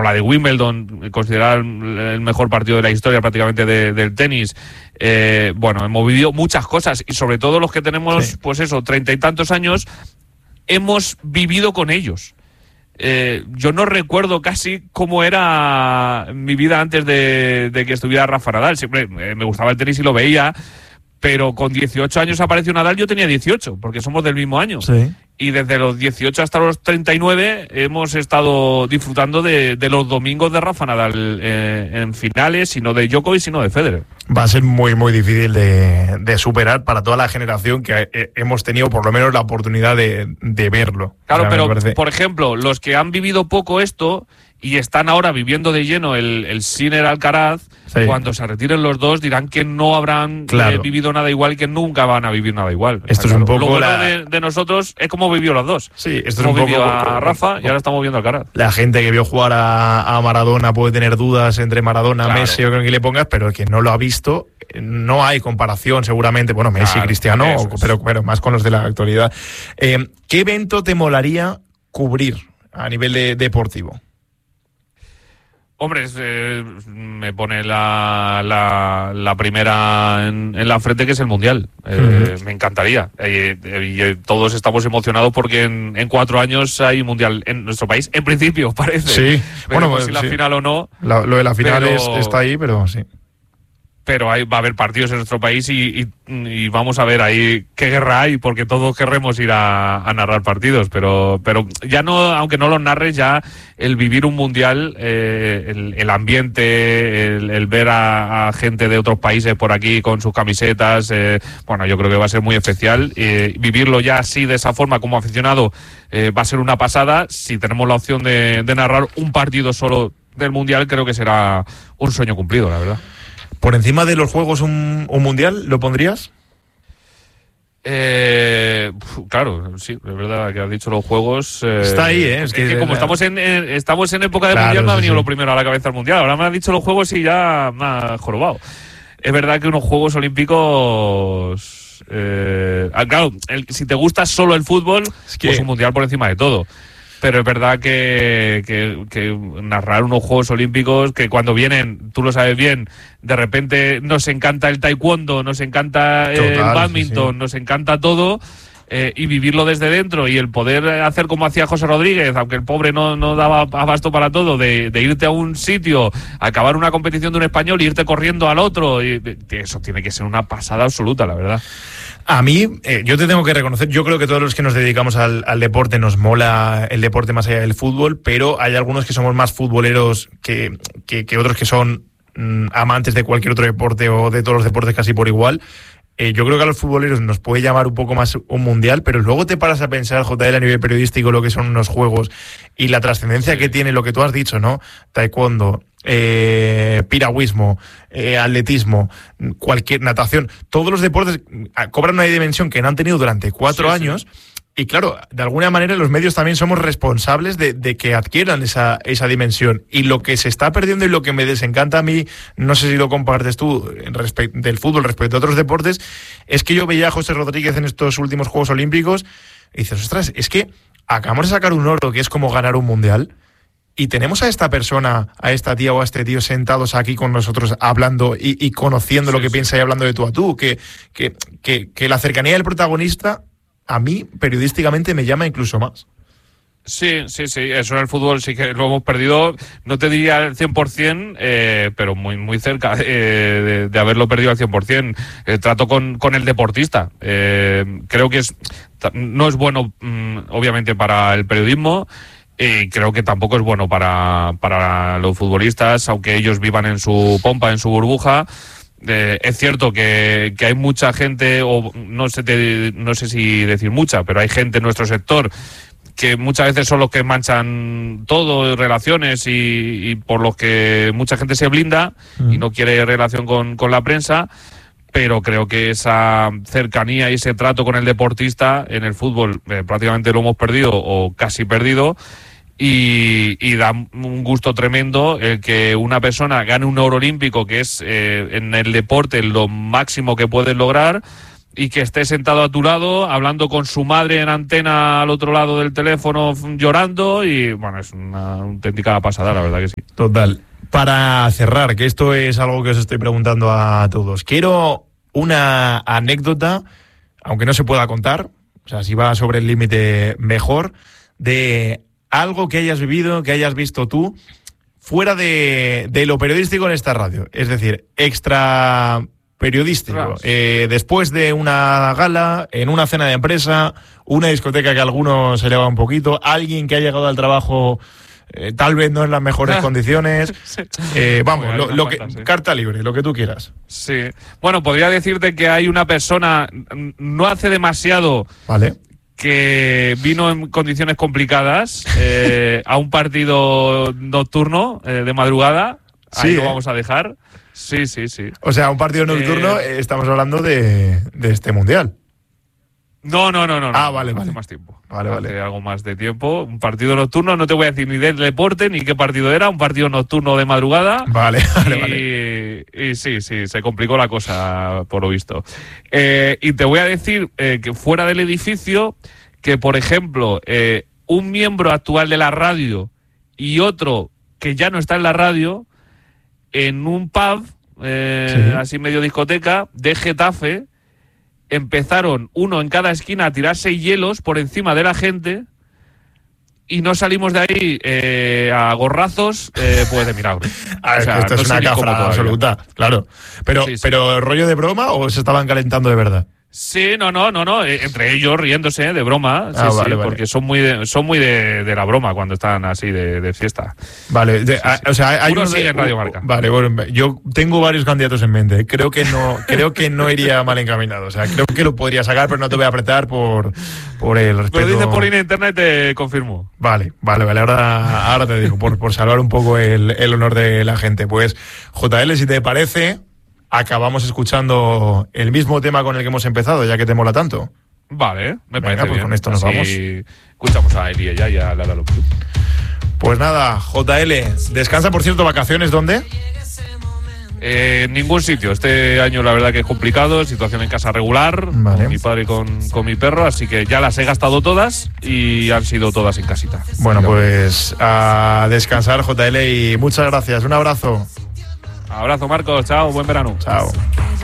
la de Wimbledon, considerada el mejor partido de la historia prácticamente del tenis. Bueno, hemos vivido muchas cosas y sobre todo los que tenemos, pues eso, 30 y tantos años, hemos vivido con ellos. Yo no recuerdo casi cómo era mi vida antes de que estuviera Rafa Nadal. Siempre me gustaba el tenis y lo veía, pero con 18 años apareció Nadal, yo tenía 18, porque somos del mismo año. Sí. Y desde los 18 hasta los 39 hemos estado disfrutando de los domingos de Rafa Nadal en finales, y no de Djokovic, sino de Federer. Va a ser muy, muy difícil de superar para toda la generación que hemos tenido por lo menos la oportunidad de verlo. Claro, o sea, pero por ejemplo, los que han vivido poco esto y están ahora viviendo de lleno el Sinner Alcaraz, cuando se retiren los dos dirán que no habrán vivido nada igual y que nunca van a vivir nada igual. Esto es un poco lo bueno de nosotros es cómo vivió los dos. Sí, esto es un poco vivió a Rafa y ahora estamos viendo a Alcaraz. La gente que vio jugar a Maradona puede tener dudas entre Maradona, Messi o quien le pongas, pero el que no lo ha visto, no hay comparación seguramente. Bueno, Messi, Cristiano, pero más con los de la actualidad. ¿Qué evento te molaría cubrir a nivel deportivo? Hombre, me pone la primera en la frente, que es el Mundial. Me encantaría. Y todos estamos emocionados porque en 4 años hay Mundial en nuestro país. En principio, parece. Sí. Bueno, pues si la final o no. Lo de la final está ahí, pero sí. Pero va a haber partidos en nuestro país y vamos a ver ahí qué guerra hay, porque todos querremos ir a narrar partidos, pero ya no, aunque no los narres, ya el vivir un mundial, el ambiente, el ver a gente de otros países por aquí con sus camisetas, bueno, yo creo que va a ser muy especial. Vivirlo ya así, de esa forma, como aficionado, va a ser una pasada. Si tenemos la opción de narrar un partido solo del mundial, creo que será un sueño cumplido, la verdad. ¿Por encima de los juegos un mundial lo pondrías? Claro, sí, es verdad que has dicho los juegos. Está ahí, es que como estamos en época de mundial, me ha venido lo primero a la cabeza el mundial. Ahora me has dicho los juegos y ya me ha jorobado. Es verdad que unos Juegos Olímpicos. Claro, si te gusta solo el fútbol, pues un mundial por encima de todo. Pero es verdad que narrar unos Juegos Olímpicos que cuando vienen, tú lo sabes bien, de repente nos encanta el taekwondo, nos encanta el bádminton, nos encanta todo, y vivirlo desde dentro y el poder hacer como hacía José Rodríguez, aunque el pobre no daba abasto para todo, de irte a un sitio, acabar una competición de un español y irte corriendo al otro, y eso tiene que ser una pasada absoluta, la verdad. A mí, yo te tengo que reconocer, yo creo que todos los que nos dedicamos al deporte nos mola el deporte más allá del fútbol, pero hay algunos que somos más futboleros que otros que son amantes de cualquier otro deporte o de todos los deportes casi por igual. Yo creo que a los futboleros nos puede llamar un poco más un mundial, pero luego te paras a pensar, JL, a nivel periodístico, lo que son unos juegos y la trascendencia que tiene lo que tú has dicho, ¿no? Taekwondo, piragüismo, atletismo, cualquier natación, todos los deportes cobran una dimensión que no han tenido durante 4 años. Y claro, de alguna manera los medios también somos responsables de que adquieran esa dimensión. Y lo que se está perdiendo y lo que me desencanta a mí, no sé si lo compartes tú del fútbol respecto a otros deportes, es que yo veía a José Rodríguez en estos últimos Juegos Olímpicos y dices, ostras, es que acabamos de sacar un oro que es como ganar un mundial. Y tenemos a esta persona, a esta tía o a este tío sentados aquí con nosotros hablando y conociendo lo que piensa y hablando de tú a tú. Que la cercanía del protagonista, a mí, periodísticamente, me llama incluso más. Sí, eso en el fútbol sí que lo hemos perdido, no te diría al 100%, pero muy muy cerca de haberlo perdido al 100%. El trato con el deportista, creo que no es bueno, obviamente, para el periodismo, y creo que tampoco es bueno para los futbolistas, aunque ellos vivan en su pompa, en su burbuja. Es cierto que hay mucha gente, o no sé si decir mucha, pero hay gente en nuestro sector que muchas veces son los que manchan todo, relaciones, y por los que mucha gente se blinda y no quiere relación con la prensa. Pero creo que esa cercanía y ese trato con el deportista en el fútbol prácticamente lo hemos perdido o casi perdido. Y da un gusto tremendo el que una persona gane un oro olímpico, que es en el deporte lo máximo que puedes lograr, y que esté sentado a tu lado, hablando con su madre en antena al otro lado del teléfono, llorando, y bueno, es una auténtica pasada, la verdad que sí. Total. Para cerrar, que esto es algo que os estoy preguntando a todos, quiero una anécdota, aunque no se pueda contar, o sea, si va sobre el límite mejor, de algo que hayas vivido, que hayas visto tú, fuera de lo periodístico en esta radio, es decir, extra periodístico, después de una gala, en una cena de empresa, una discoteca que a algunos se eleva un poquito, alguien que ha llegado al trabajo tal vez no en las mejores condiciones, vamos, lo que, carta libre, lo que tú quieras. Sí, bueno, podría decirte que hay una persona, no hace demasiado, vale, que vino en condiciones complicadas a un partido nocturno de madrugada, ahí lo vamos a dejar. Sí. O sea, un partido nocturno, estamos hablando de este mundial. No. Ah, vale. Hace más tiempo. Vale. Hace algo más de tiempo. Un partido nocturno, no te voy a decir ni del deporte ni qué partido era, un partido nocturno de madrugada. Vale. Y sí, se complicó la cosa, por lo visto. Y te voy a decir que fuera del edificio, que por ejemplo, un miembro actual de la radio y otro que ya no está en la radio, en un pub, así medio discoteca, de Getafe, empezaron uno en cada esquina a tirarse hielos por encima de la gente y no salimos de ahí a gorrazos, pues de milagro. O sea, esto es una cafra absoluta, claro. Pero ¿rollo de broma o se estaban calentando de verdad? Sí, no. Entre ellos riéndose de broma. Vale. Porque son muy de la broma cuando están así de fiesta. Vale, o sea, hay uno sigue en Radio Marca. Vale, bueno, yo tengo varios candidatos en mente. Creo que no iría mal encaminado. O sea, creo que lo podría sacar, pero no te voy a apretar por el respeto. Pero dice por internet, te confirmo. Vale. Ahora te digo, por salvar un poco el honor de la gente. Pues, JL, si te parece, acabamos escuchando el mismo tema con el que hemos empezado, ya que te mola tanto. Vale, me parece pues bien. Con esto nos vamos. Escuchamos a Eli y a Lara López. Pues nada, JL, descansa, por cierto, vacaciones, ¿dónde? Ningún sitio. Este año la verdad que es complicado, situación en casa regular, vale, con mi padre y con mi perro, así que ya las he gastado todas y han sido todas en casita. Bueno, pues a descansar, JL, y muchas gracias. Un abrazo. Abrazo, Marcos. Chao, buen verano. Chao.